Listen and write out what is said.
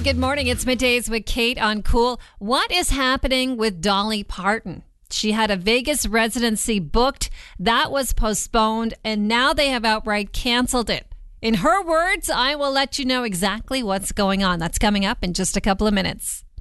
Good morning. It's Middays with Kate on Cool. What is happening with Dolly Parton? She had a Vegas residency booked. That was postponed, and now they have outright canceled it. In her words, I will let you know exactly what's going on. That's coming up in just a couple of minutes.